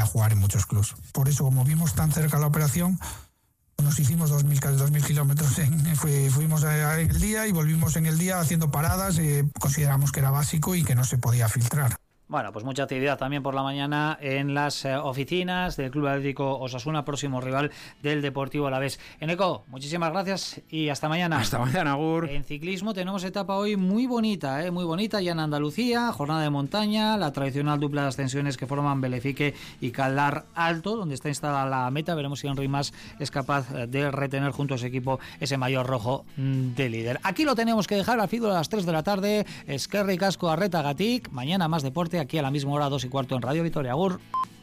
jugar en muchos clubes. Por eso, como vimos tan cerca la operación, nos hicimos 2.000 kilómetros. Fuimos en el día y volvimos en el día haciendo paradas. Consideramos que era básico y que no se podía filtrar. Bueno, pues mucha actividad también por la mañana en las oficinas del Club Atlético Osasuna, próximo rival del Deportivo Alavés. Eneco, muchísimas gracias y hasta mañana. Hasta mañana, Agur. En ciclismo tenemos etapa hoy muy bonita, ya en Andalucía, jornada de montaña, la tradicional dupla de ascensiones que forman Belefique y Caldar Alto, donde está instalada la meta. Veremos si Henry Mas es capaz de retener junto a su equipo ese maillot rojo de líder. Aquí lo tenemos que dejar al filo a las 3 de la tarde. Eskerrik asko arretagatik. Mañana más deporte aquí a la misma hora, 2:15 en Radio Vitoria. Agur.